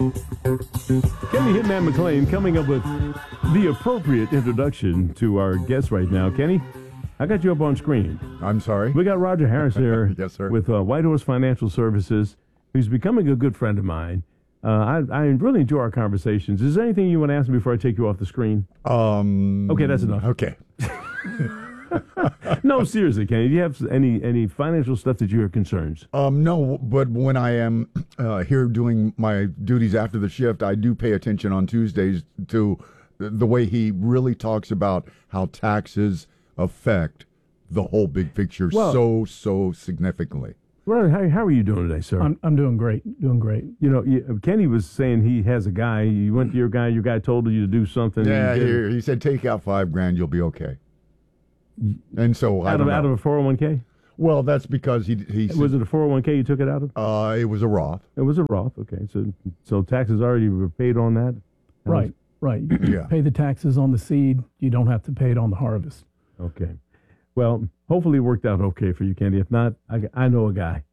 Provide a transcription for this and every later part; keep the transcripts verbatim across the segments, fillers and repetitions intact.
Kenny Hitman McLean coming up with the appropriate introduction to our guest right now. Kenny, I got you up on screen. I'm sorry? We got Roger Harris here yes, sir. with uh, White Horse Financial Services, who's becoming a good friend of mine. Uh, I, I really enjoy our conversations. Is there anything you want to ask me before I take you off the screen? Um. Okay, that's enough. Okay. No, seriously, Kenny, do you have any any financial stuff that you have concerns? Um, no, but when I am uh, here doing my duties after the shift, I do pay attention on Tuesdays to the way he really talks about how taxes affect the whole big picture well, so, so significantly. Well, how, how are you doing today, sir? I'm, I'm doing great, doing great. You know, you, Kenny was saying he has a guy. You went to your guy, your guy told you to do something. Yeah, he, he said, take out five grand, you'll be okay. And so I out don't of know. out of a four oh one k. Well, that's because he he said, was it a four oh one k you took it out of? Uh, it was a Roth. It was a Roth. Okay, so so taxes already were paid on that. How Right, was, right. You Yeah. pay the taxes on the seed. You don't have to pay it on the harvest. Okay. Well, hopefully it worked out okay for you, Kenny. If not, I, I know a guy.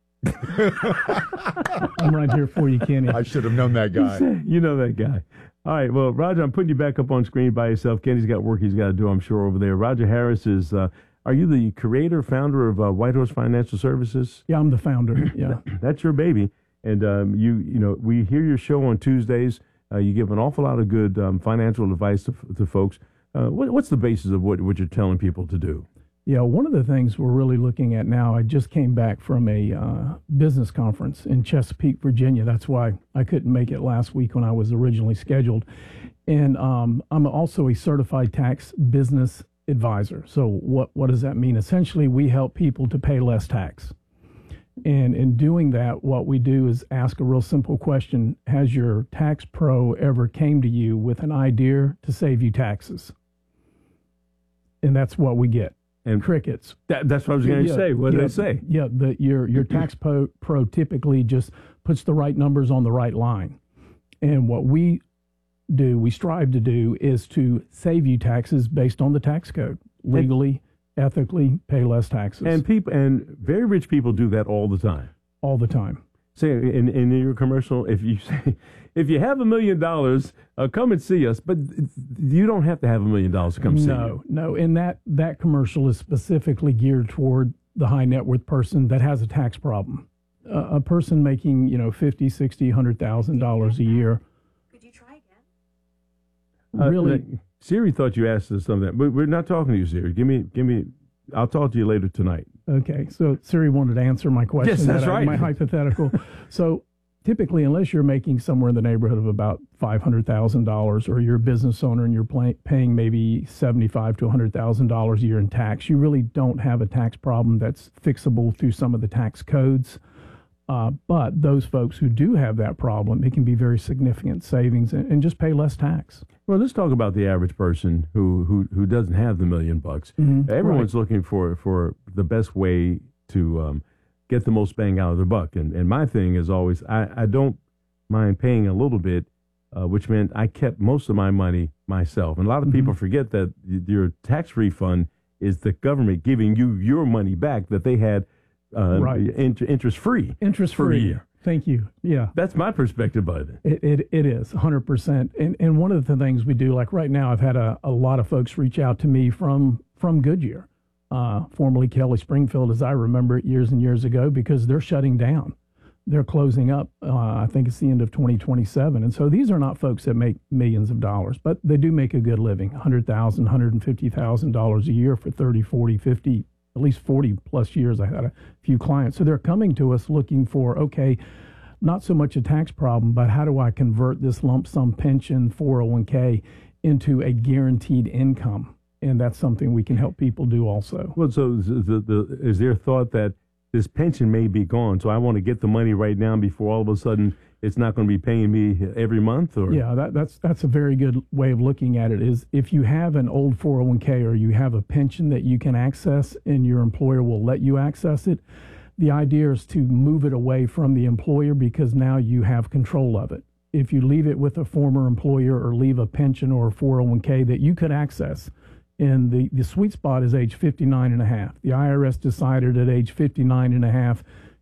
I'm right here for you, Kenny. I should have known that guy. You know that guy. All right. Well, Roger, I'm putting you back up on screen by yourself. Kenny's got work he's got to do, I'm sure, over there. Roger Harris is. Uh, are you the creator, founder of uh, White Horse Financial Services? Yeah, I'm the founder. Yeah. That's your baby. And um, you, you know, we hear your show on Tuesdays. Uh, you give an awful lot of good um, financial advice to, to folks. Uh, what, what's the basis of what, what you're telling people to do? Yeah, one of the things we're really looking at now, I just came back from a uh, business conference in Chesapeake, Virginia. That's why I couldn't make it last week when I was originally scheduled. And um, I'm also a certified tax business advisor. So what, what does that mean? Essentially, we help people to pay less tax. And in doing that, what we do is ask a real simple question. Has your tax pro ever came to you with an idea to save you taxes? And that's what we get. And crickets. That, that's what I was going to yeah, say. What yeah, did they say? Yeah, the, your your tax pro, pro typically just puts the right numbers on the right line. And what we do, we strive to do, is to save you taxes based on the tax code. Legally, and, ethically, pay less taxes. And people and very rich people do that all the time. All the time. Say in, in your commercial, if you say, if you have a million dollars, uh, come and see us. But you don't have to have a million dollars to come see No, you. no. And that, that commercial is specifically geared toward the high net worth person that has a tax problem. Uh, a person making, you know, fifty, sixty, one hundred thousand dollars a year. Could you try again? Really? Uh, Siri thought you asked us something. But we're not talking to you, Siri. Give me, give me. I'll talk to you later tonight. Okay, so Siri wanted to answer my question. Yes, that's that I- right. My hypothetical. So typically, unless you're making somewhere in the neighborhood of about five hundred thousand dollars, or you're a business owner and you're pay, paying maybe seventy-five to one hundred thousand dollars a year in tax, you really don't have a tax problem that's fixable through some of the tax codes. Uh, but those folks who do have that problem, it can be very significant savings and, and just pay less tax. Well, let's talk about the average person who who, who doesn't have the million bucks. Mm-hmm. Everyone's Right. looking for, for the best way to um, get the most bang out of the buck. And and my thing is always, I, I don't mind paying a little bit, uh, which meant I kept most of my money myself. And a lot of Mm-hmm. people forget that y- your tax refund is the government giving you your money back that they had uh, Right. int- interest free. Interest For a free. year. Thank you. Yeah. That's my perspective of it. It, it it is one hundred percent. And and one of the things we do, like right now, I've had a, a lot of folks reach out to me from from Goodyear, uh, formerly Kelly Springfield, as I remember it years and years ago, because they're shutting down. They're closing up. Uh, I think it's the end of twenty twenty-seven. And so these are not folks that make millions of dollars, but they do make a good living, one hundred thousand dollars, one hundred fifty thousand dollars a year for thirty, forty, fifty, at least forty plus years. I had a few clients. So they're coming to us looking for, okay, not so much a tax problem, but how do I convert this lump sum pension four oh one k into a guaranteed income? And that's something we can help people do also. Well, so is, the, the, is there thought that this pension may be gone, so I want to get the money right now before all of a sudden it's not going to be paying me every month? Or Yeah, that, that's that's a very good way of looking at it. Is if you have an old four oh one k or you have a pension that you can access and your employer will let you access it, the idea is to move it away from the employer because now you have control of it. If you leave it with a former employer or leave a pension or a four oh one k that you could access, and the, the sweet spot is age fifty-nine and a half. The I R S decided at age fifty-nine and a half,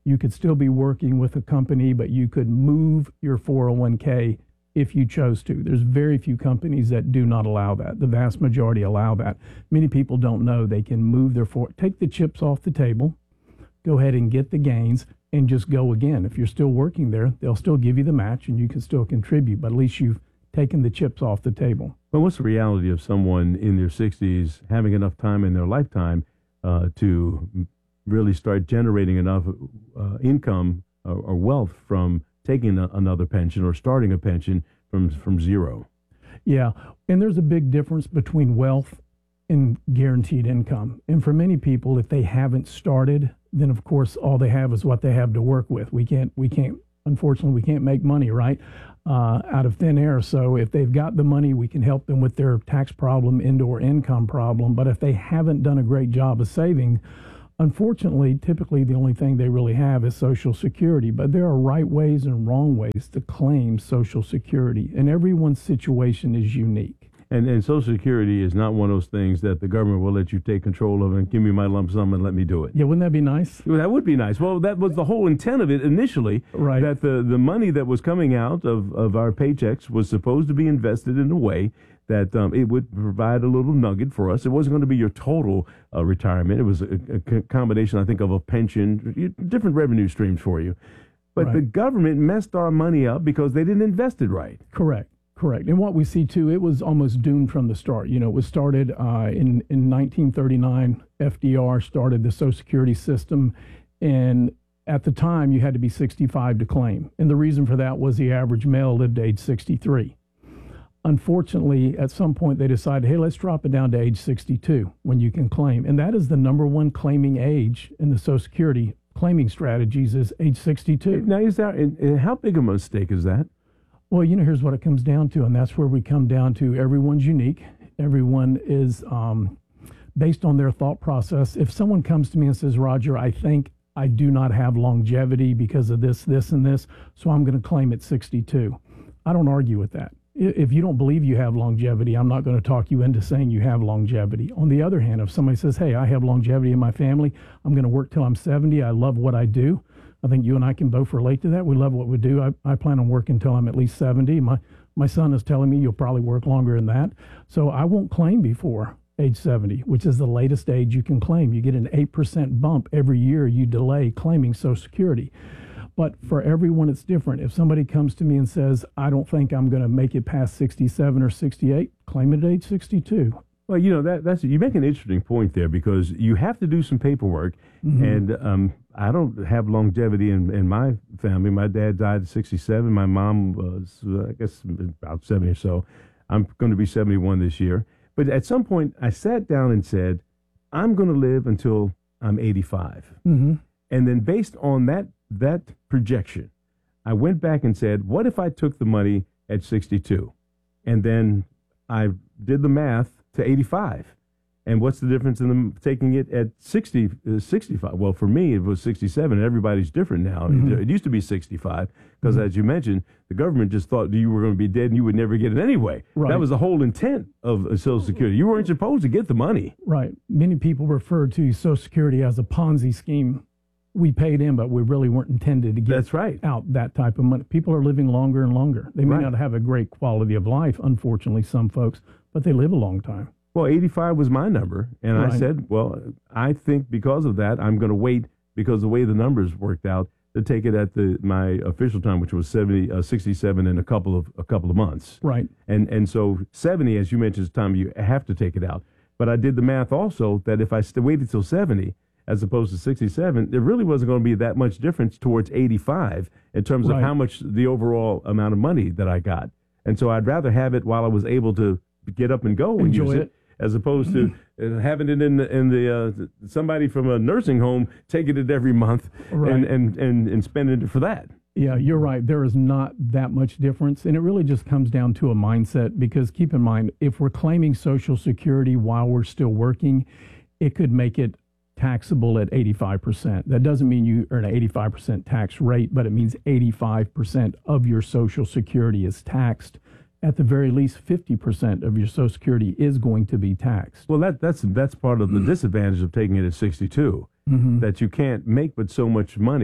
You could still be working with a company, but you could move your four oh one k if you chose to. There's very few companies that do not allow that. The vast majority allow that. Many people don't know they can move their four, take the chips off the table, go ahead and get the gains, and just go again. If you're still working there, they'll still give you the match and you can still contribute, but at least you've taken the chips off the table. Well, what's the reality of someone in their sixties having enough time in their lifetime uh, to really start generating enough uh, income or, or wealth from taking a, another pension or starting a pension from from zero? Yeah, and there's a big difference between wealth and guaranteed income. And for many people, if they haven't started, then of course all they have is what they have to work with. We can't, we can't, unfortunately, we can't make money, right, uh, out of thin air. So if they've got the money, we can help them with their tax problem and/or income problem. But if they haven't done a great job of saving, unfortunately, typically the only thing they really have is Social Security. But there are right ways and wrong ways to claim Social Security, and everyone's situation is unique. And and Social Security is not one of those things that the government will let you take control of and give me my lump sum and let me do it. Yeah, wouldn't that be nice? Well, that would be nice. Well, that was the whole intent of it initially, right? That the, the money that was coming out of, of our paychecks was supposed to be invested in a way that um, it would provide a little nugget for us. It wasn't going to be your total uh, retirement. It was a, a combination, I think, of a pension, different revenue streams for you. But right. The government messed our money up because they didn't invest it right. Correct. Correct. And what we see, too, it was almost doomed from the start. You know, it was started uh, in, in nineteen thirty-nine. F D R started the Social Security system. And at the time, you had to be sixty-five to claim. And the reason for that was the average male lived to age sixty-three. Unfortunately, at some point, they decided, hey, let's drop it down to age sixty-two when you can claim. And that is the number one claiming age in the Social Security claiming strategies is age sixty-two. Now, is that, and how big a mistake is that? Well, you know, here's what it comes down to, and that's where we come down to everyone's unique. Everyone is um, based on their thought process. If someone comes to me and says, Roger, I think I do not have longevity because of this, this, and this, so I'm going to claim at sixty-two. I don't argue with that. If you don't believe you have longevity, I'm not going to talk you into saying you have longevity. On the other hand, if somebody says, hey, I have longevity in my family, I'm going to work till I'm seventy, I love what I do, I think you and I can both relate to that. We love what we do. I, I plan on working until I'm at least seventy. My my son is telling me you'll probably work longer than that. So I won't claim before age seventy, which is the latest age you can claim. You get an eight percent bump every year you delay claiming Social Security. But for everyone, it's different. If somebody comes to me and says, I don't think I'm going to make it past sixty-seven or sixty-eight, claim it at age sixty-two. Well, you know, that that's you make an interesting point there because you have to do some paperwork. Mm-hmm. And um, I don't have longevity in, in my family. My dad died at sixty-seven. My mom was, uh, I guess, about seventy or so. I'm going to be seventy-one this year. But at some point, I sat down and said, I'm going to live until I'm eighty-five. Mm-hmm. And then based on that that projection, I went back and said, what if I took the money at sixty-two? And then I did the math to eighty-five. And what's the difference in them taking it at sixty, uh, sixty-five? Well, for me, it was sixty-seven. Everybody's different now. Mm-hmm. It, it used to be sixty-five because, mm-hmm. as you mentioned, the government just thought you were going to be dead and you would never get it anyway. Right. That was the whole intent of uh, Social Security. You weren't supposed to get the money. Right. Many people refer to Social Security as a Ponzi scheme. We paid in, but we really weren't intended to get That's right. out that type of money. People are living longer and longer. They may right. not have a great quality of life, unfortunately, some folks, but they live a long time. Well, eighty-five was my number, and right. I said, well, I think because of that, I'm going to wait because the way the numbers worked out to take it at the my official time, which was seventy, uh, sixty-seven in a couple of a couple of months. Right. And and so seventy, as you mentioned, is the time you have to take it out. But I did the math also that if I st- waited till seventy, as opposed to sixty-seven, there really wasn't going to be that much difference towards eighty-five in terms right. of how much the overall amount of money that I got. And so I'd rather have it while I was able to get up and go and Enjoy use it, it, as opposed to uh, having it in the, in the uh, somebody from a nursing home taking it every month right. and, and, and, and spending it for that. Yeah, you're right. There is not that much difference. And it really just comes down to a mindset because keep in mind, if we're claiming Social Security while we're still working, it could make it taxable at eighty-five percent. That doesn't mean you earn an eighty-five percent tax rate, but it means eighty-five percent of your Social Security is taxed. At the very least, fifty percent of your Social Security is going to be taxed. Well, that that's that's part of the disadvantage of taking it at sixty-two, mm-hmm. that you can't make but so much money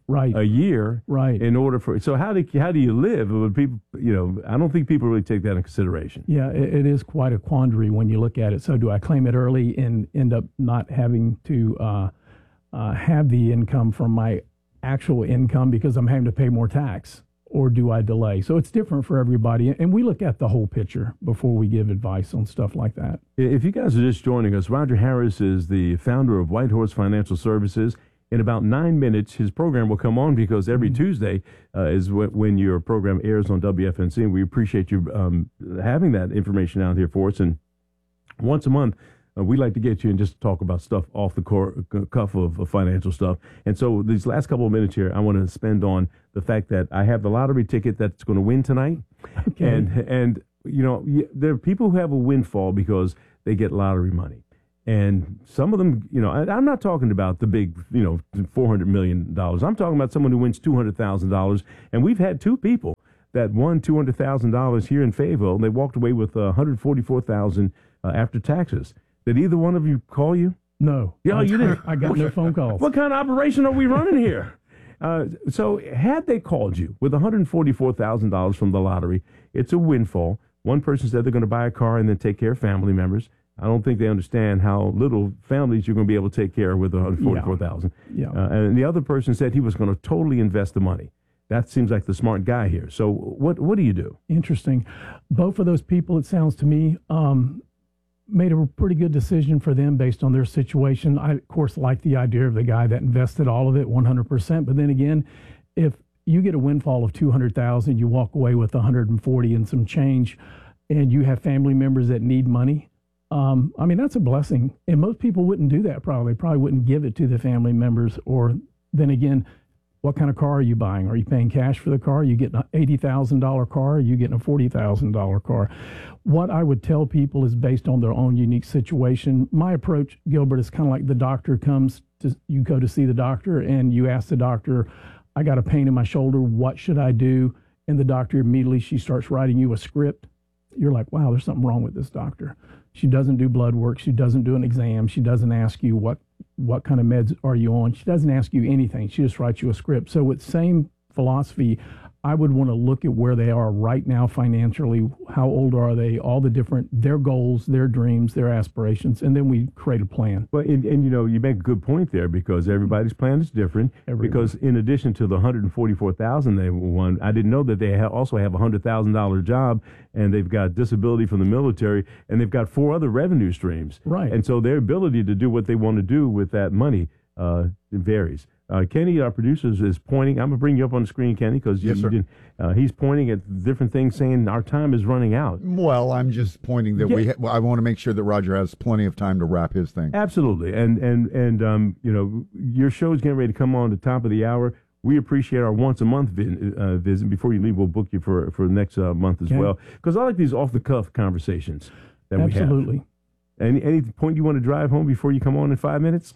right. a year right. in order for. So how do how do you live? When people, you know, I don't think people really take that into consideration. Yeah, it, it is quite a quandary when you look at it. So do I claim it early and end up not having to uh, uh, have the income from my actual income because I'm having to pay more tax? Or do I delay? So it's different for everybody. And we look at the whole picture before we give advice on stuff like that. If you guys are just joining us, Roger Harris is the founder of White Horse Financial Services. In about nine minutes, his program will come on because every mm-hmm. Tuesday uh, is w- when your program airs on W F N C. And we appreciate you um, having that information out here for us. And once a month, Uh, we like to get you and just talk about stuff off the cor- cuff of, of financial stuff. And so these last couple of minutes here, I want to spend on the fact that I have the lottery ticket that's going to win tonight. Okay. And, and you know, there are people who have a windfall because they get lottery money. And some of them, you know, I, I'm not talking about the big, you know, four hundred million dollars. I'm talking about someone who wins two hundred thousand dollars. And we've had two people that won two hundred thousand dollars here in Fayetteville, and they walked away with uh, one hundred forty-four thousand dollars uh, after taxes. Did either one of you call you? No. Yeah, you didn't. I got no phone calls. What kind of operation are we running here? Uh, so had they called you with one hundred forty-four thousand dollars from the lottery, it's a windfall. One person said they're going to buy a car and then take care of family members. I don't think they understand how little families you're going to be able to take care of with one hundred forty-four thousand dollars. Yeah. yeah. Uh, and the other person said he was going to totally invest the money. That seems like the smart guy here. So what what do you do? Interesting. Both of those people, it sounds to me, um, made a pretty good decision for them based on their situation. I, of course, like the idea of the guy that invested all of it one hundred percent. But then again, if you get a windfall of two hundred thousand dollars, you walk away with one hundred forty and some change, and you have family members that need money, um, I mean, that's a blessing. And most people wouldn't do that probably. They probably wouldn't give it to the family members. Or then again, what kind of car are you buying? Are you paying cash for the car? Are you getting an eighty thousand dollars car? Are you getting a forty thousand dollars car? What I would tell people is based on their own unique situation. My approach, Gilbert, is kind of like the doctor comes to, you go to see the doctor and you ask the doctor, I got a pain in my shoulder. What should I do? And the doctor immediately, she starts writing you a script. You're like, wow, there's something wrong with this doctor. She doesn't do blood work. She doesn't do an exam. She doesn't ask you what, what kind of meds are you on. She doesn't ask you anything. She just writes you a script. So with same philosophy, I would want to look at where they are right now financially. How old are they? All the different, their goals, their dreams, their aspirations, and then we create a plan. Well, and, and you know, you make a good point there because everybody's plan is different. Everyone. Because in addition to the one hundred forty-four thousand dollars they won, I didn't know that they ha- also have a one hundred thousand dollars job, and they've got disability from the military, and they've got four other revenue streams. Right. And so their ability to do what they want to do with that money uh, varies. Uh, Kenny, our producer, is pointing. I'm going to bring you up on the screen, Kenny, because you, yes, you didn't. Uh, he's pointing at different things, saying our time is running out. Well, I'm just pointing that yeah. we. Ha- well, I want to make sure that Roger has plenty of time to wrap his thing. Absolutely, and and and um, you know, your show is getting ready to come on at the top of the hour. We appreciate our once a month vi- uh, visit. Before you leave, we'll book you for for next uh, month as okay. well, because I like these off the cuff conversations that Absolutely. we have. Absolutely. Any any point you want to drive home before you come on in five minutes?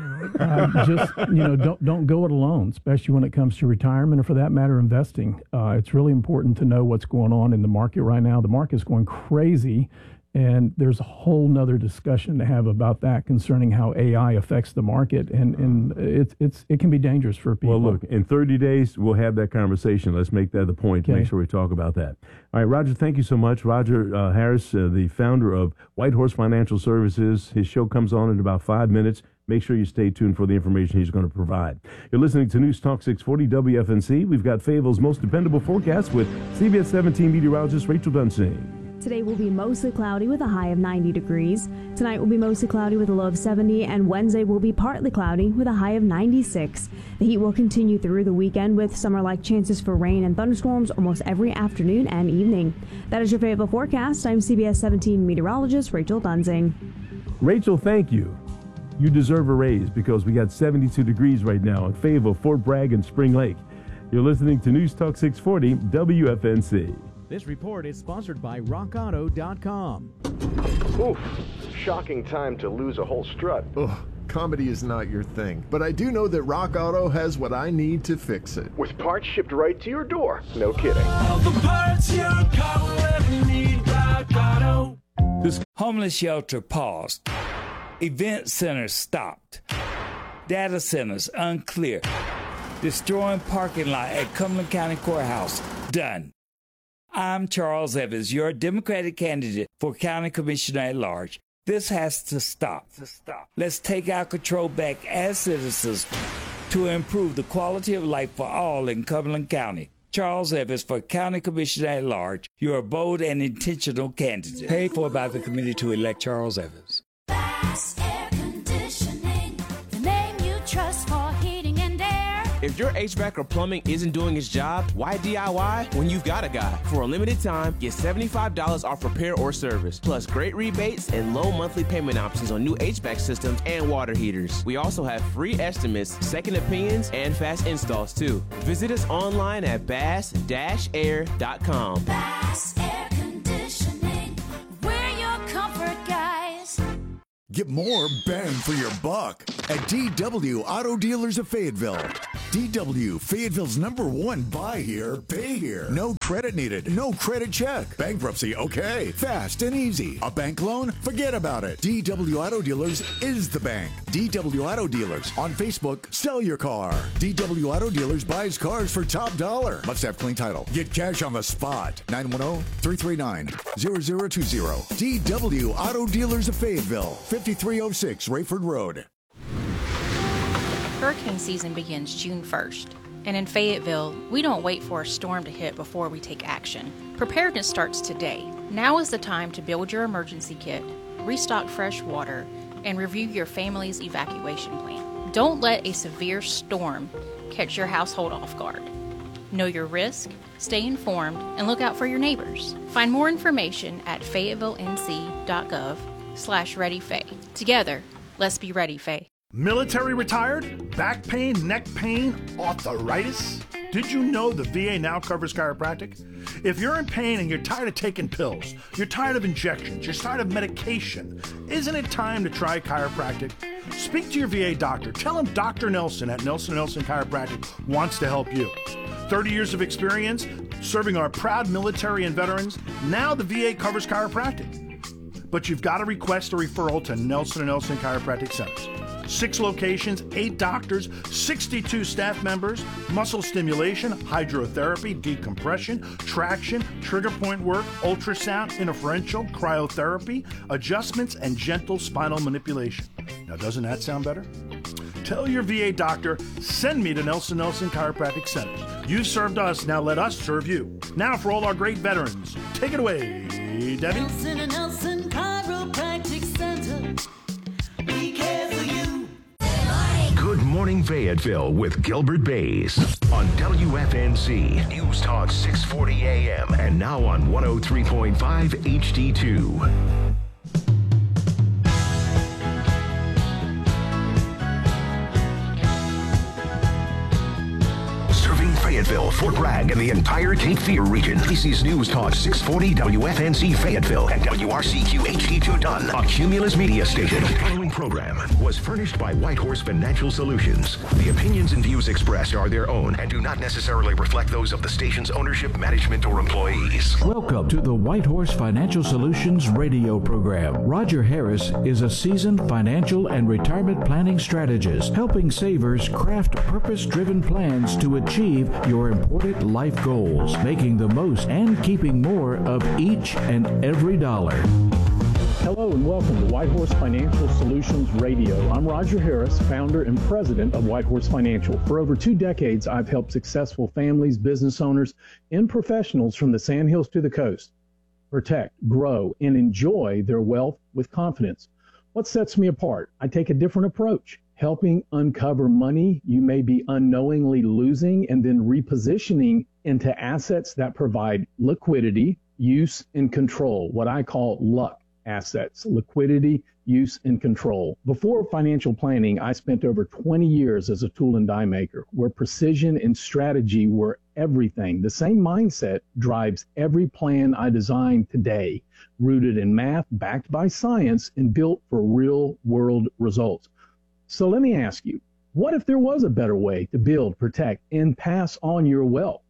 uh, just you know, don't don't go it alone, especially when it comes to retirement, or for that matter, investing. Uh, it's really important to know what's going on in the market right now. The market's going crazy, and there's a whole nother discussion to have about that concerning how A I affects the market, and and it's it's it can be dangerous for people. Well, look, in thirty days we'll have that conversation. Let's make that the point. Okay. Make sure we talk about that. All right, Roger, thank you so much. Roger uh, Harris, uh, the founder of White Horse Financial Services. His show comes on in about five minutes. Make sure you stay tuned for the information he's going to provide. You're listening to News Talk six forty W F N C. We've got Fayetteville's most dependable forecast with C B S seventeen meteorologist Rachel Dunsing. Today will be mostly cloudy with a high of ninety degrees. Tonight will be mostly cloudy with a low of seventy, and Wednesday will be partly cloudy with a high of ninety-six. The heat will continue through the weekend with summer-like chances for rain and thunderstorms almost every afternoon and evening. That is your Fayetteville forecast. I'm C B S seventeen meteorologist Rachel Dunsing. Rachel, thank you. You deserve a raise because we got seventy-two degrees right now in Fayetteville, Fort Bragg, and Spring Lake. You're listening to News Talk six forty W F N C. This report is sponsored by rock auto dot com. Oof, shocking time to lose a whole strut. Ugh, comedy is not your thing, but I do know that Rock Auto has what I need to fix it. With parts shipped right to your door. No kidding. All the parts your car will ever need, Rock Auto. This homeless shelter paused. Event centers stopped. Data centers unclear. destroying parking lot at Cumberland County Courthouse. Done. I'm Charles Evans, your Democratic candidate for County Commissioner at Large. This has to stop. To stop. Let's take our control back as citizens to improve the quality of life for all in Cumberland County. Charles Evans for County Commissioner at Large, your bold and intentional candidate. Paid for by the committee to elect Charles Evans. Bass Air Conditioning, the name you trust for heating and air. If your H V A C or plumbing isn't doing its job, why D I Y when you've got a guy? For a limited time, get seventy-five dollars off repair or service, plus great rebates and low monthly payment options on new H V A C systems and water heaters. We also have free estimates, second opinions, and fast installs too. Visit us online at bass air dot com. Bass Air Conditioning, we're your comfort guys. Get more bang for your buck at D W Auto Dealers of Fayetteville. D W, Fayetteville's number one buy here, pay here. No credit needed, no credit check. Bankruptcy, okay. Fast and easy. A bank loan? Forget about it. D W Auto Dealers is the bank. D W Auto Dealers. On Facebook, sell your car. D W Auto Dealers buys cars for top dollar. Must have clean title. Get cash on the spot. nine one zero, three three nine, zero zero two zero. D W Auto Dealers of Fayetteville. fifty-three oh six Rayford Road. Hurricane season begins June first, and in Fayetteville, we don't wait for a storm to hit before we take action. Preparedness starts today. Now is the time to build your emergency kit, restock fresh water, and review your family's evacuation plan. Don't let a severe storm catch your household off guard. Know your risk, stay informed, and look out for your neighbors. Find more information at fayetteville.nc.gov slash readyfay. Together, let's be ready, Faye. Military retired? Back pain, neck pain, arthritis? Did you know the V A now covers chiropractic? If you're in pain and you're tired of taking pills, you're tired of injections, you're tired of medication, isn't it time to try chiropractic? Speak to your V A doctor. Tell him Doctor Nelson at Nelson Nelson Chiropractic wants to help you. thirty years of experience serving our proud military and veterans. Now the V A covers chiropractic. But you've got to request a referral to Nelson and Nelson Chiropractic Centers. Six locations, eight doctors, sixty-two staff members, muscle stimulation, hydrotherapy, decompression, traction, trigger point work, ultrasound, interferential, cryotherapy, adjustments, and gentle spinal manipulation. Now, doesn't that sound better? Tell your V A doctor, send me to Nelson Nelson Chiropractic Centers. You served us, now let us serve you. Now for all our great veterans, take it away, Debbie. Nelson and Nelson Chiropractic Center. We care for you. Good Morning Fayetteville with Gilbert Bays on W F N C News Talk six forty A M and now on one oh three point five H D two. Fayetteville, Fort Bragg, and the entire Cape Fear region. This is News Talk six forty W F N C Fayetteville and W R C Q H D two Dunn, a Cumulus media station. The following program was furnished by Whitehorse Financial Solutions. The opinions and views expressed are their own and do not necessarily reflect those of the station's ownership, management, or employees. Welcome to the Whitehorse Financial Solutions radio program. Roger Harris is a seasoned financial and retirement planning strategist, helping savers craft purpose-driven plans to achieve your important life goals, making the most and keeping more of each and every dollar. Hello and welcome to Whitehorse Financial Solutions Radio. I'm Roger Harris, founder and president of Whitehorse Financial. For over two decades, I've helped successful families, business owners, and professionals from the Sandhills to the coast protect, grow, and enjoy their wealth with confidence. What sets me apart? I take a different approach, helping uncover money you may be unknowingly losing and then repositioning into assets that provide liquidity, use, and control, what I call luck assets, liquidity, use, and control. Before financial planning, I spent over twenty years as a tool and die maker, where precision and strategy were everything. The same mindset drives every plan I design today, rooted in math, backed by science, and built for real-world results. So let me ask you, what if there was a better way to build, protect, and pass on your wealth?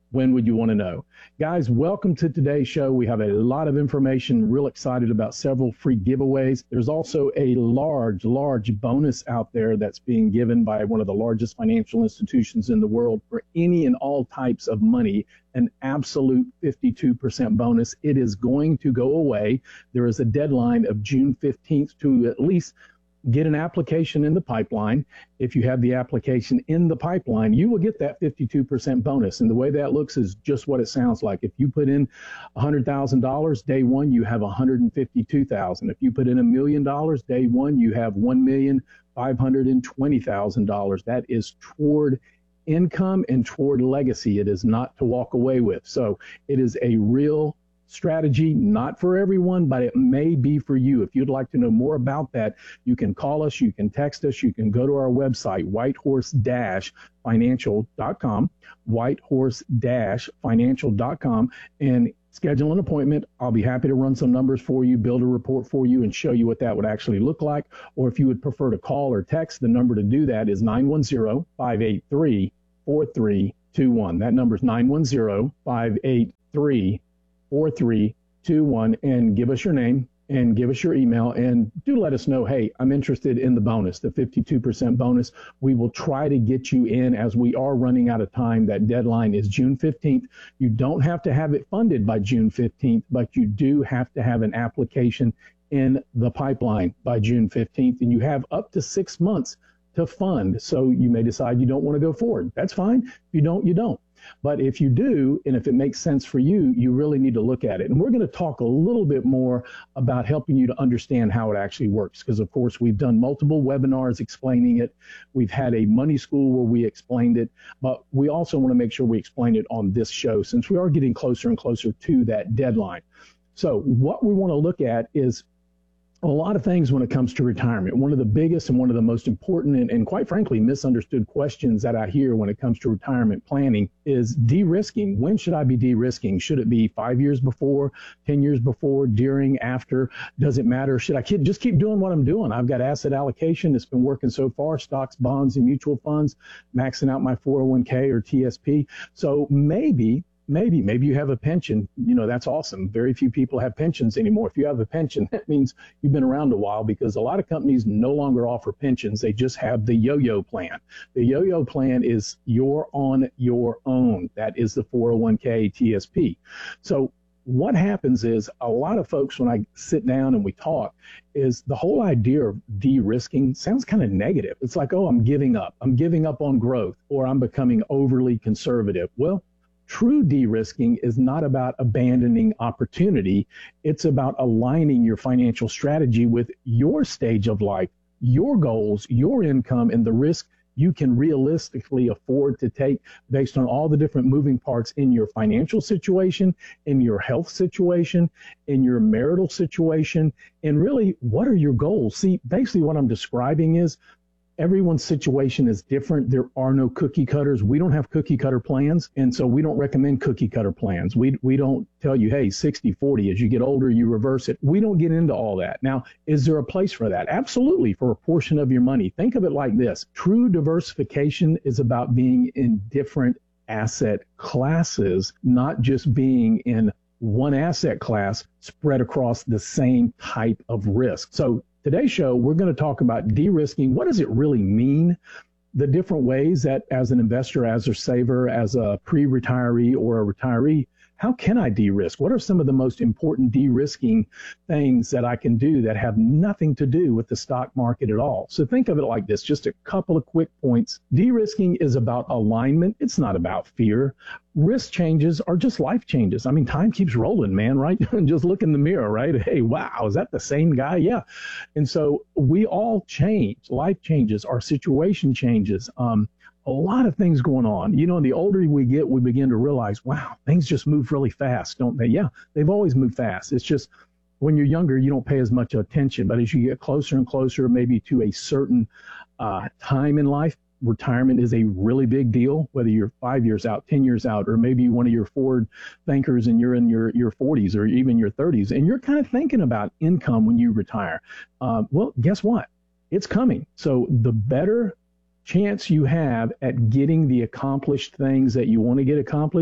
when would you want to know? Guys, welcome to today's show. We have a lot of information, real excited about several free giveaways. There's also a large, large bonus out there that's being given by one of the largest financial institutions in the world for any and all types of money, an absolute fifty-two percent bonus. It is going to go away. There is a deadline of June fifteenth to at least get an application in the pipeline. If you have the application in the pipeline, you will get that fifty-two percent bonus. And the way that looks is just what it sounds like. If you put in one hundred thousand dollars, day one, you have one hundred fifty-two thousand dollars. If you put in a million dollars, day one, you have one million five hundred twenty thousand dollars. That is toward income and toward legacy. It is not to walk away with. So it is a real strategy, not for everyone, but it may be for you. If you'd like to know more about that, you can call us, you can text us, you can go to our website, whitehorse dash financial dot com, whitehorse dash financial dot com, and schedule an appointment. I'll be happy to run some numbers for you, build a report for you, and show you what that would actually look like. Or if you would prefer to call or text, the number to do that is nine one zero, five eight three, four three two one. That number is nine one zero, five eight three, four three two one, and give us your name and give us your email, and do let us know, hey, I'm interested in the bonus, the fifty-two percent bonus. We will try to get you in as we are running out of time. That deadline is June fifteenth. You don't have to have it funded by June fifteenth, but you do have to have an application in the pipeline by June fifteenth, and you have up to six months to fund. So you may decide you don't want to go forward. That's fine. If you don't, you don't. But if you do, and if it makes sense for you, you really need to look at it. And we're going to talk a little bit more about helping you to understand how it actually works. Because, of course, we've done multiple webinars explaining it. We've had a money school where we explained it. But we also want to make sure we explain it on this show, since we are getting closer and closer to that deadline. So what we want to look at is a lot of things when it comes to retirement. One of the biggest and one of the most important and, and quite frankly misunderstood questions that I hear when it comes to retirement planning is de-risking. When should I be de-risking? Should it be five years before, ten years before, during, after? Does it matter? Should I keep, just keep doing what I'm doing? I've got asset allocation that's been working so far, stocks, bonds, and mutual funds, maxing out my four oh one k or T S P. So maybe Maybe, maybe you have a pension. You know, that's awesome. Very few people have pensions anymore. If you have a pension, that means you've been around a while, because a lot of companies no longer offer pensions. They just have the yo-yo plan. The yo-yo plan is you're on your own. That is the four oh one k T S P. So what happens is a lot of folks, when I sit down and we talk, is the whole idea of de-risking sounds kind of negative. It's like, oh, I'm giving up. I'm giving up on growth, or I'm becoming overly conservative. Well, true de-risking is not about abandoning opportunity. It's about aligning your financial strategy with your stage of life, your goals, your income, and the risk you can realistically afford to take based on all the different moving parts in your financial situation, in your health situation, in your marital situation, and really, what are your goals? See, basically what I'm describing is everyone's situation is different. There are no cookie cutters. We don't have cookie cutter plans. And so we don't recommend cookie cutter plans. We we don't tell you, hey, sixty forty, as you get older, you reverse it. We don't get into all that. Now, is there a place for that? Absolutely, for a portion of your money. Think of it like this. True diversification is about being in different asset classes, not just being in one asset class spread across the same type of risk. So today's show, we're going to talk about de-risking. What does it really mean? The different ways that as an investor, as a saver, as a pre-retiree or a retiree, how can I de-risk? What are some of the most important de-risking things that I can do that have nothing to do with the stock market at all? So think of it like this, just a couple of quick points. De-risking is about alignment. It's not about fear. Risk changes are just life changes. I mean, time keeps rolling, man, right? Just look in the mirror, right? Hey, wow, is that the same guy? Yeah. And so we all change. Life changes. Our situation changes. Um, a lot of things going on. You know, and the older we get, we begin to realize, wow, things just move really fast, don't they? Yeah, they've always moved fast. It's just when you're younger, you don't pay as much attention. But as you get closer and closer, maybe to a certain uh, time in life, retirement is a really big deal, whether you're five years out, ten years out, or maybe one of your forward thinkers and you're in your, your forties or even your thirties, and you're kind of thinking about income when you retire. Uh, well, guess what? It's coming. So the better chance you have at getting the accomplished things that you want to get accomplished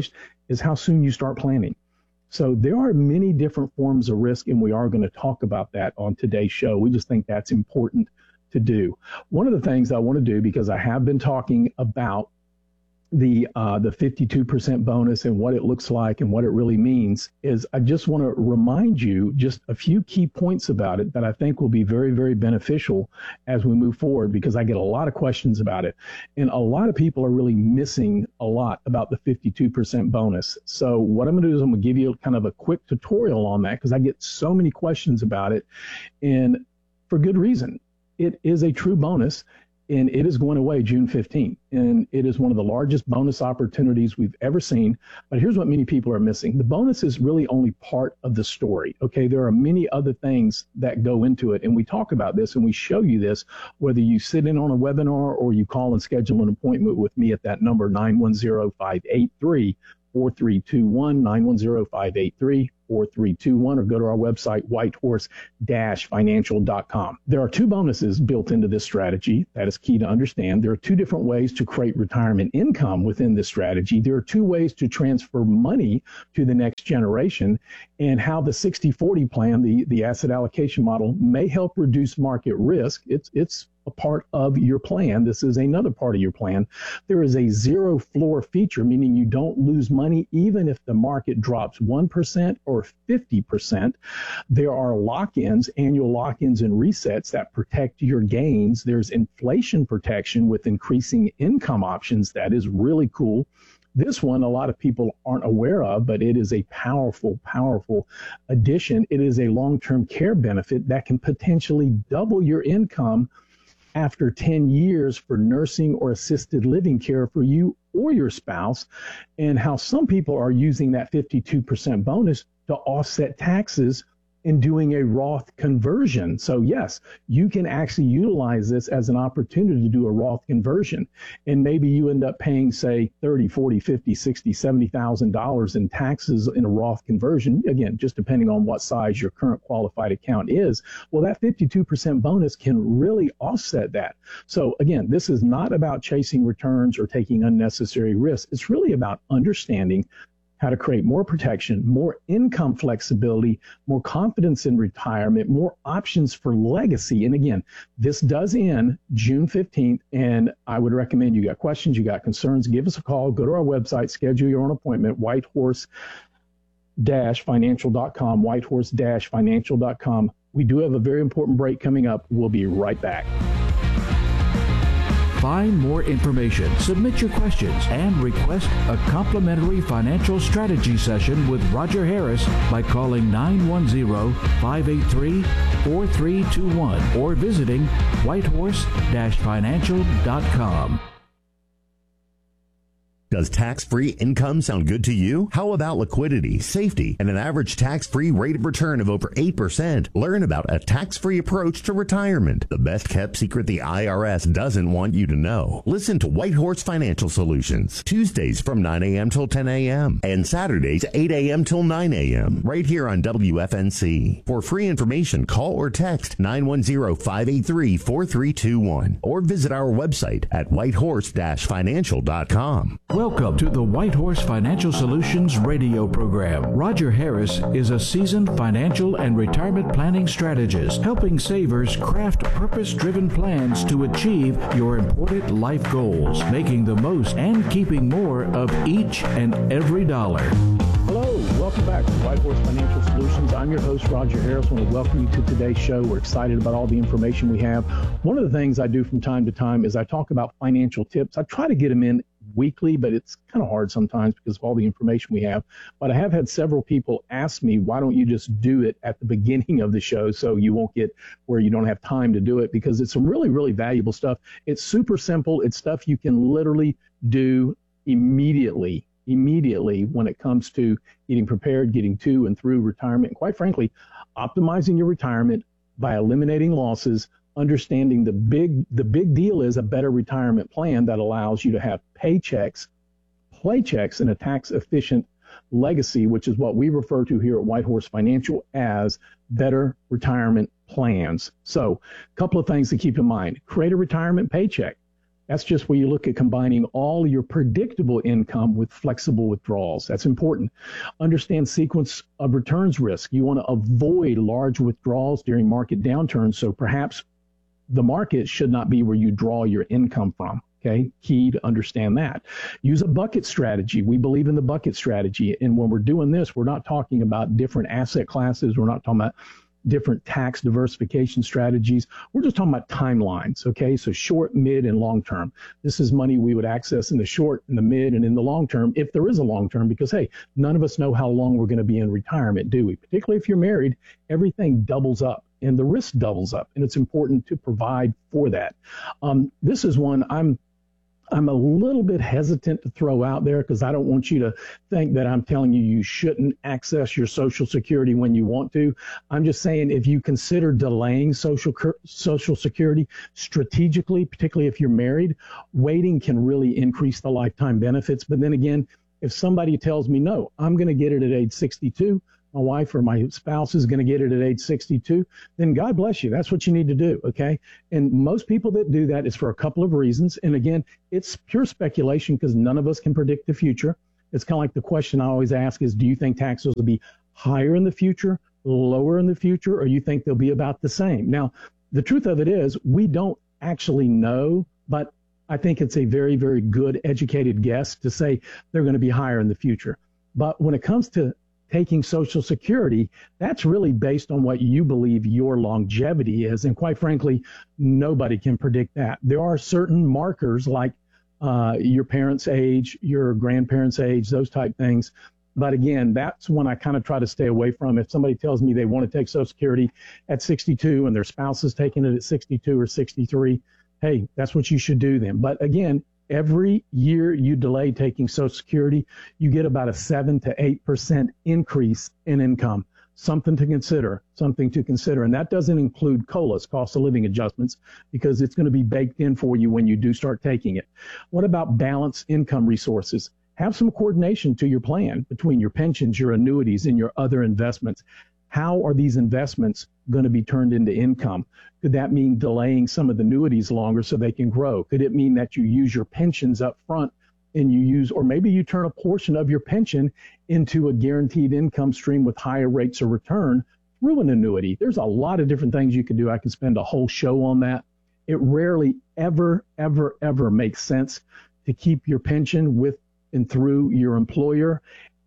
is how soon you start planning. So there are many different forms of risk, and we are going to talk about that on today's show. We just think that's important to do. One of the things I want to do, because I have been talking about the uh, the fifty-two percent bonus and what it looks like and what it really means, is I just want to remind you just a few key points about it that I think will be very, very beneficial as we move forward, because I get a lot of questions about it. And a lot of people are really missing a lot about the fifty-two percent bonus. So what I'm going to do is I'm going to give you kind of a quick tutorial on that, because I get so many questions about it, and for good reason. It is a true bonus. And it is going away June fifteenth. And it is one of the largest bonus opportunities we've ever seen. But here's what many people are missing. The bonus is really only part of the story. Okay, there are many other things that go into it. And we talk about this and we show you this, whether you sit in on a webinar or you call and schedule an appointment with me at that number, nine one zero, five eight three, four three two one, nine one zero, five eight three, four three two one, or go to our website, whitehorse dash financial dot com. There are two bonuses built into this strategy. That is key to understand. There are two different ways to create retirement income within this strategy. There are two ways to transfer money to the next generation, and how the sixty forty plan, the, the asset allocation model, may help reduce market risk. It's, it's a part of your plan. This is another part of your plan. There is a zero floor feature, meaning you don't lose money even if the market drops one percent or fifty percent. There are lock-ins, annual lock-ins and resets that protect your gains. There's inflation protection with increasing income options. That is really cool. This one, a lot of people aren't aware of, but it is a powerful, powerful addition. It is a long-term care benefit that can potentially double your income after ten years for nursing or assisted living care for you or your spouse, and how some people are using that fifty-two percent bonus to offset taxes in doing a Roth conversion. So yes, you can actually utilize this as an opportunity to do a Roth conversion. And maybe you end up paying, say, thirty, forty, fifty, sixty, seventy thousand dollars in taxes in a Roth conversion, again, just depending on what size your current qualified account is. Well, that fifty-two percent bonus can really offset that. So again, this is not about chasing returns or taking unnecessary risks. It's really about understanding how to create more protection, more income flexibility, more confidence in retirement, more options for legacy. And again, this does end June fifteenth, and I would recommend you got questions, you got concerns, give us a call, go to our website, schedule your own appointment, whitehorse dash financial dot com, whitehorse dash financial dot com. We do have a very important break coming up. We'll be right back. Find more information, submit your questions, and request a complimentary financial strategy session with Roger Harris by calling nine one zero, five eight three, four three two one or visiting whitehorse dash financial dot com. Does tax-free income sound good to you? How about liquidity, safety, and an average tax-free rate of return of over eight percent? Learn about a tax-free approach to retirement. The best-kept secret the I R S doesn't want you to know. Listen to Whitehorse Financial Solutions, Tuesdays from nine a.m. till ten a.m. and Saturdays eight a.m. till nine a.m. right here on W F N C. For free information, call or text nine one zero, five eight three, four three two one or visit our website at whitehorse dash financial dot com. Welcome to the Whitehorse Financial Solutions radio program. Roger Harris is a seasoned financial and retirement planning strategist, helping savers craft purpose-driven plans to achieve your important life goals, making the most and keeping more of each and every dollar. Hello, welcome back to Whitehorse Financial Solutions. I'm your host, Roger Harris. I want to welcome you to today's show. We're excited about all the information we have. One of the things I do from time to time is I talk about financial tips. I try to get them in weekly, but it's kind of hard sometimes because of all the information we have. But I have had several people ask me, why don't you just do it at the beginning of the show so you won't get where you don't have time to do it, because it's some really, really valuable stuff. It's super simple. It's stuff you can literally do immediately, immediately when it comes to getting prepared, getting to and through retirement, and quite frankly, optimizing your retirement by eliminating losses. Understanding the big the big deal is a better retirement plan that allows you to have paychecks, playchecks, and a tax-efficient legacy, which is what we refer to here at Whitehorse Financial as better retirement plans. So a couple of things to keep in mind. Create a retirement paycheck. That's just where you look at combining all your predictable income with flexible withdrawals. That's important. Understand sequence of returns risk. You want to avoid large withdrawals during market downturns, so perhaps the market should not be where you draw your income from. Okay, key to understand that. Use a bucket strategy. We believe in the bucket strategy. And when we're doing this, we're not talking about different asset classes. We're not talking about different tax diversification strategies. We're just talking about timelines. Okay, so short, mid, and long term. This is money we would access in the short, in the mid, and in the long term, if there is a long term, because, hey, none of us know how long we're going to be in retirement, do we? Particularly if you're married, everything doubles up. And the risk doubles up, and it's important to provide for that. Um, this is one I'm I'm a little bit hesitant to throw out there because I don't want you to think that I'm telling you you shouldn't access your Social Security when you want to. I'm just saying if you consider delaying Social Social Security strategically, particularly if you're married, waiting can really increase the lifetime benefits. But then again, if somebody tells me, no, I'm going to get it at age sixty-two, my wife or my spouse is going to get it at age sixty-two, then God bless you. That's what you need to do, okay? And most people that do that is for a couple of reasons. And again, it's pure speculation because none of us can predict the future. It's kind of like the question I always ask is, do you think taxes will be higher in the future, lower in the future, or you think they'll be about the same? Now, the truth of it is we don't actually know, but I think it's a very, very good educated guess to say they're going to be higher in the future. But when it comes to taking Social Security, that's really based on what you believe your longevity is. And quite frankly, nobody can predict that. There are certain markers like uh, your parents' age, your grandparents' age, those type things. But again, that's one I kind of try to stay away from. If somebody tells me they want to take Social Security at sixty-two and their spouse is taking it at sixty-two or sixty-three, hey, that's what you should do then. But again, every year you delay taking Social Security, you get about a seven to eight percent increase in income. Something to consider, something to consider. And that doesn't include COLAs, cost of living adjustments, because it's going to be baked in for you when you do start taking it. What about balanced income resources? Have some coordination to your plan between your pensions, your annuities, and your other investments. How are these investments going to be turned into income? Could that mean delaying some of the annuities longer so they can grow? Could it mean that you use your pensions up front and you use, or maybe you turn a portion of your pension into a guaranteed income stream with higher rates of return through an annuity? There's a lot of different things you can do. I can spend a whole show on that. It rarely ever, ever, ever makes sense to keep your pension with and through your employer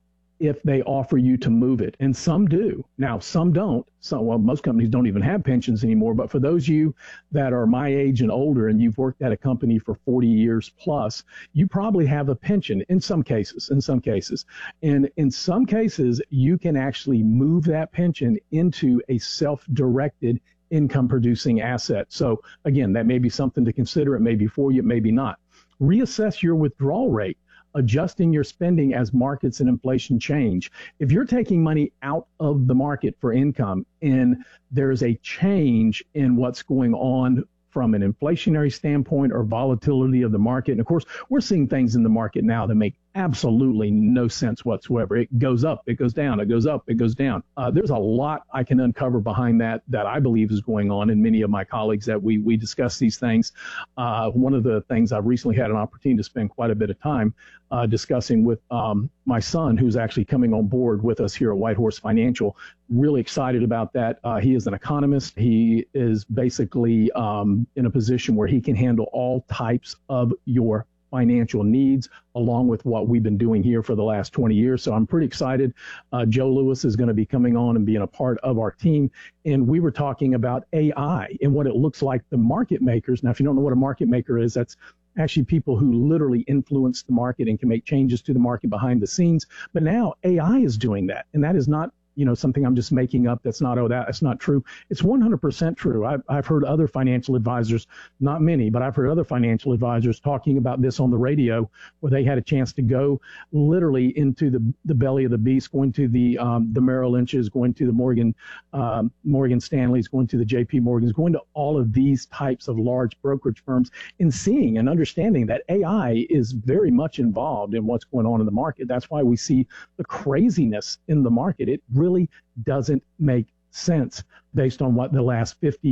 if they offer you to move it. And some do. Now, some don't. So, well, most companies don't even have pensions anymore. But for those of you that are my age and older and you've worked at a company for forty years plus, you probably have a pension in some cases, in some cases. And in some cases, you can actually move that pension into a self-directed income producing asset. So again, that may be something to consider. It may be for you, it may be not. Reassess your withdrawal rate, adjusting your spending as markets and inflation change. If you're taking money out of the market for income and there's a change in what's going on from an inflationary standpoint or volatility of the market, and of course, we're seeing things in the market now that make absolutely no sense whatsoever. It goes up, it goes down, it goes up, it goes down. Uh, there's a lot I can uncover behind that that I believe is going on, and many of my colleagues that we we discuss these things. Uh, one of the things I've recently had an opportunity to spend quite a bit of time uh, discussing with um, my son, who's actually coming on board with us here at Whitehorse Financial. Really excited about that. Uh, he is an economist. He is basically um, in a position where he can handle all types of your financial needs, along with what we've been doing here for the last twenty years. So I'm pretty excited. Uh, Joe Lewis is going to be coming on and being a part of our team. And we were talking about A I and what it looks like the market makers. Now, if you don't know what a market maker is, that's actually people who literally influence the market and can make changes to the market behind the scenes. But now A I is doing that. And that is not, you know, something I'm just making up. That's not, oh, that's not true. It's one hundred percent true. I've, I've heard other financial advisors, not many, but I've heard other financial advisors talking about this on the radio, where they had a chance to go literally into the, the belly of the beast, going to the um, the Merrill Lynch's, going to the Morgan um, Morgan Stanley's, going to the J P Morgan's, going to all of these types of large brokerage firms, and seeing and understanding that A I is very much involved in what's going on in the market. That's why we see the craziness in the market. It really doesn't make sense based on what the last fifty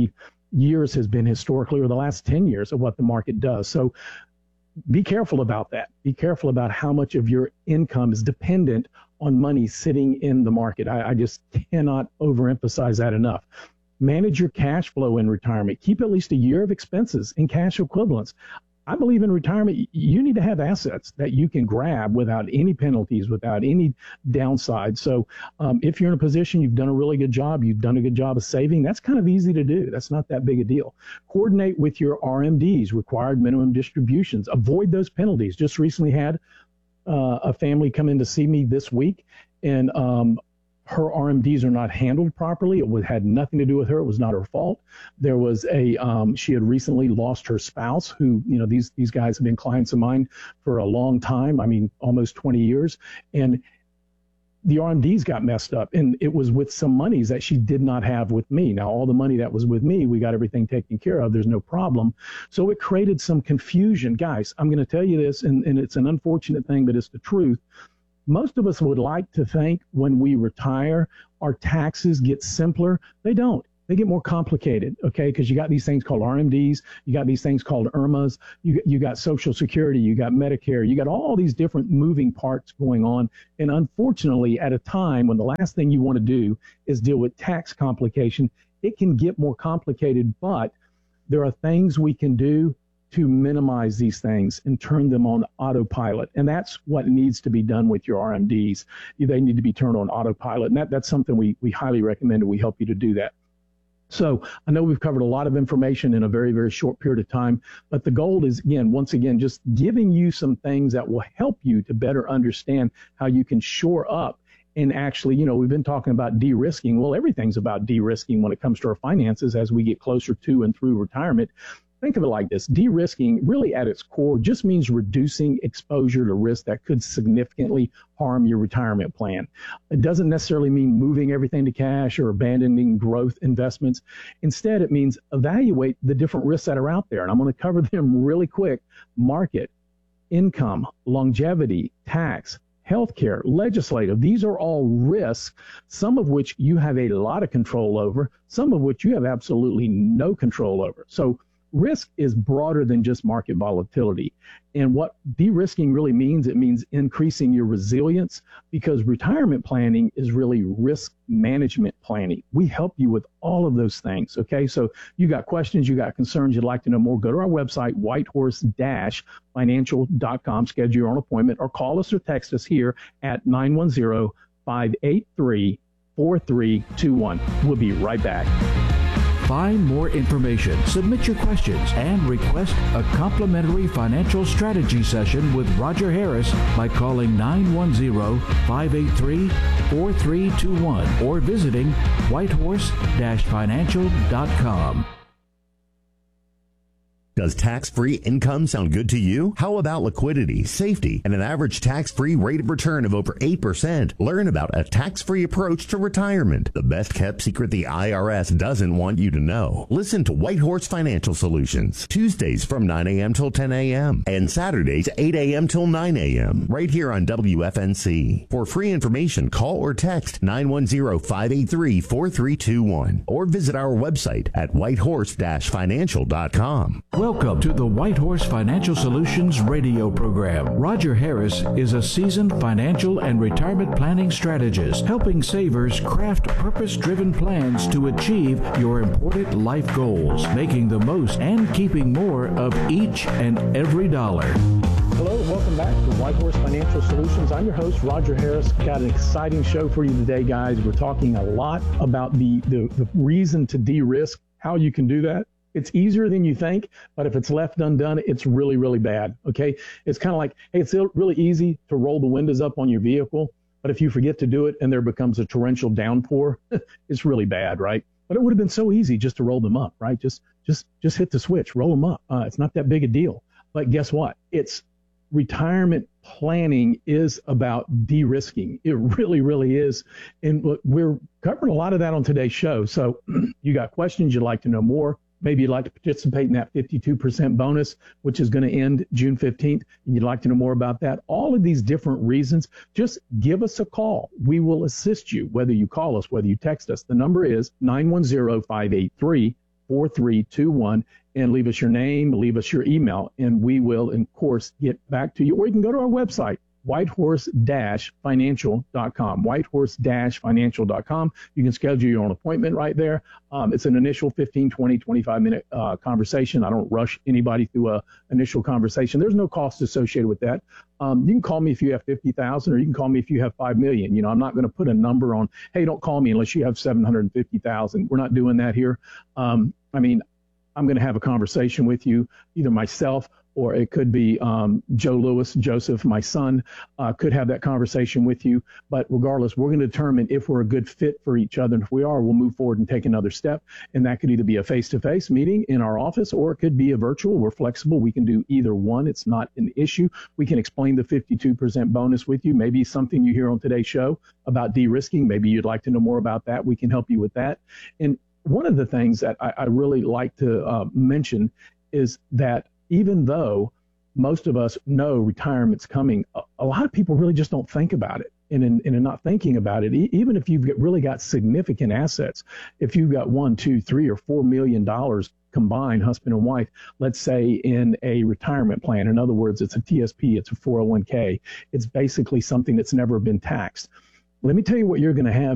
years has been historically, or the last ten years of what the market does. So be careful about that. Be careful about how much of your income is dependent on money sitting in the market. I, I just cannot overemphasize that enough. Manage your cash flow in retirement. Keep at least a year of expenses in cash equivalents. I believe in retirement, you need to have assets that you can grab without any penalties, without any downside. So um, if you're in a position, you've done a really good job, you've done a good job of saving, that's kind of easy to do. That's not that big a deal. Coordinate with your R M Ds, required minimum distributions. Avoid those penalties. Just recently had uh, a family come in to see me this week, and um, her R M Ds are not handled properly. It had nothing to do with her. It was not her fault. There was a, um, she had recently lost her spouse who, you know, these, these guys have been clients of mine for a long time. I mean, almost twenty years. And the R M Ds got messed up, and it was with some monies that she did not have with me. Now, all the money that was with me, we got everything taken care of. There's no problem. So it created some confusion. Guys, I'm going to tell you this, and, and it's an unfortunate thing, but it's the truth. Most of us would like to think when we retire, our taxes get simpler. They don't. They get more complicated, okay? Because you got these things called R M Ds, you got these things called I R M As, you, you got Social Security, you got Medicare, you got all these different moving parts going on. And unfortunately, at a time when the last thing you want to do is deal with tax complication, it can get more complicated, but there are things we can do to minimize these things and turn them on autopilot. And that's what needs to be done with your R M Ds. They need to be turned on autopilot. And that, that's something we, we highly recommend, and we help you to do that. So I know we've covered a lot of information in a very, very short period of time, but the goal is, again, once again, just giving you some things that will help you to better understand how you can shore up. And actually, you know, we've been talking about de-risking. Well, everything's about de-risking when it comes to our finances as we get closer to and through retirement. Think of it like this. De-risking really at its core just means reducing exposure to risk that could significantly harm your retirement plan. It doesn't necessarily mean moving everything to cash or abandoning growth investments. Instead, it means evaluate the different risks that are out there. And I'm going to cover them really quick. Market, income, longevity, tax, healthcare, legislative. These are all risks, some of which you have a lot of control over, some of which you have absolutely no control over. So risk is broader than just market volatility. And what de-risking really means, it means increasing your resilience, because retirement planning is really risk management planning. We help you with all of those things, okay? So you got questions, you got concerns, you'd like to know more, go to our website, whitehorse dash financial dot com, schedule your own appointment, or call us or text us here at nine one zero, five eight three, four three two one. We'll be right back. Find more information, submit your questions, and request a complimentary financial strategy session with Roger Harris by calling nine one zero, five eight three, four three two one or visiting whitehorse dash financial dot com. Does tax-free income sound good to you? How about liquidity, safety, and an average tax-free rate of return of over eight percent? Learn about a tax-free approach to retirement. The best-kept secret the I R S doesn't want you to know. Listen to Whitehorse Financial Solutions, Tuesdays from nine a.m. till ten a.m. and Saturdays eight a.m. till nine a.m. right here on W F N C. For free information, call or text nine one zero, five eight three, four three two one or visit our website at whitehorse dash financial dot com. Welcome to the Whitehorse Financial Solutions radio program. Roger Harris is a seasoned financial and retirement planning strategist, helping savers craft purpose-driven plans to achieve your important life goals, making the most and keeping more of each and every dollar. Hello, welcome back to Whitehorse Financial Solutions. I'm your host, Roger Harris. Got an exciting show for you today, guys. We're talking a lot about the, the, the reason to de-risk, how you can do that. It's easier than you think, but if it's left undone, it's really, really bad, okay? It's kind of like, hey, it's really easy to roll the windows up on your vehicle, but if you forget to do it and there becomes a torrential downpour, it's really bad, right? But it would have been so easy just to roll them up, right? Just just, just hit the switch, roll them up. Uh, it's not that big a deal. But guess what? It's retirement planning is about de-risking. It really, really is. And we're covering a lot of that on today's show. So you got questions, you'd like to know more. Maybe you'd like to participate in that fifty-two percent bonus, which is going to end June fifteenth, and you'd like to know more about that. All of these different reasons, just give us a call. We will assist you, whether you call us, whether you text us. The number is nine one zero, five eight three, four three two one and leave us your name, leave us your email, and we will, of course, get back to you. Or you can go to our website, whitehorse dash financial dot com, whitehorse dash financial dot com. You can schedule your own appointment right there. Um, it's an initial fifteen, twenty, twenty-five minute uh, conversation. I don't rush anybody through a initial conversation. There's no cost associated with that. Um, you can call me if you have fifty thousand, or you can call me if you have five million. You know, I'm not going to put a number on, hey, don't call me unless you have seven hundred fifty thousand. We're not doing that here. Um, I mean, I'm going to have a conversation with you, either myself or it could be um, Joe Lewis, Joseph, my son, uh, could have that conversation with you. But regardless, we're going to determine if we're a good fit for each other. And if we are, we'll move forward and take another step. And that could either be a face-to-face meeting in our office, or it could be a virtual. We're flexible. We can do either one. It's not an issue. We can explain the fifty-two percent bonus with you. Maybe something you hear on today's show about de-risking. Maybe you'd like to know more about that. We can help you with that. And one of the things that I, I really like to uh, mention is that even though most of us know retirement's coming, a, a lot of people really just don't think about it. And in, and in not thinking about it, e- even if you've got, really got significant assets, if you've got one, two, three, or four million dollars combined, husband and wife, let's say in a retirement plan. In other words, it's a T S P, it's a four oh one k. It's basically something that's never been taxed. Let me tell you what you're going to have